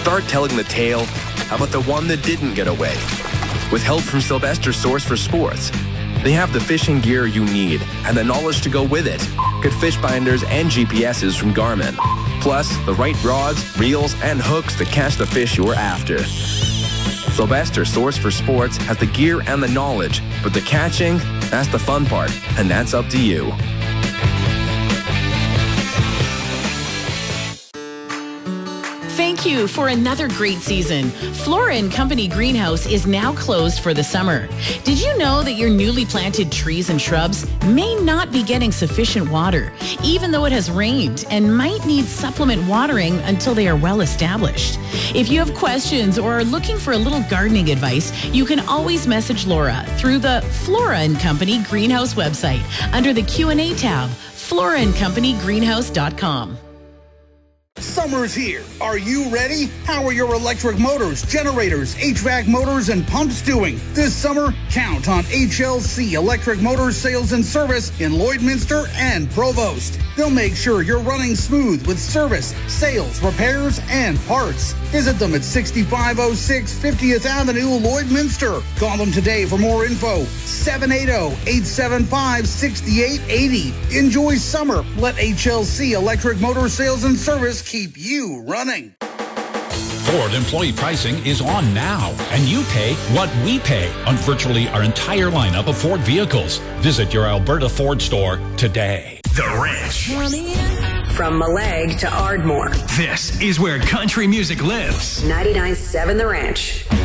start telling the tale about the one that didn't get away. With help from Sylvester Source for Sports, they have the fishing gear you need and the knowledge to go with it. Good fish binders and GPSs from Garmin. Plus, the right rods, reels, and hooks to catch the fish you're after. Sylvester Source for Sports has the gear and the knowledge, but the catching, that's the fun part, and that's up to you. Thank you for another great season. Flora & Company Greenhouse is now closed for the summer. Did you know that your newly planted trees and shrubs may not be getting sufficient water, even though it has rained, and might need supplement watering until they are well established? If you have questions or are looking for a little gardening advice, you can always message Laura through the Flora & Company Greenhouse website under the Q&A tab, floraandcompanygreenhouse.com. Summer's here. Are you ready? How are your electric motors, generators, HVAC motors, and pumps doing? This summer, count on HLC Electric Motors Sales and Service in Lloydminster and Provost. They'll make sure you're running smooth with service, sales, repairs, and parts. Visit them at 6506 50th Avenue, Lloydminster. Call them today for more info. 780-875-6880. Enjoy summer. Let HLC Electric Motor Sales and Service keep you running. Ford employee pricing is on now, and you pay what we pay on virtually our entire lineup of Ford vehicles. Visit your Alberta Ford store today. The Ranch. From Malag to Ardmore. This is where country music lives. 99.7 The Ranch.